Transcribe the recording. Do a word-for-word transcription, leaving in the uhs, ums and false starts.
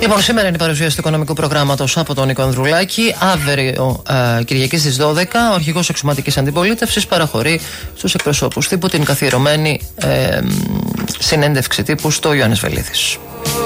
Λοιπόν, σήμερα είναι η παρουσίαση του οικονομικού προγράμματος από τον Νίκο Ανδρουλάκη. Αύριο, ε, Κυριακή στις δώδεκα, ο αρχηγός αξιωματικής αντιπολίτευσης παραχωρεί στους εκπροσώπους τύπου την καθιερωμένη ε, συνέντευξη τύπου στο Ιωάννης Βελίδης.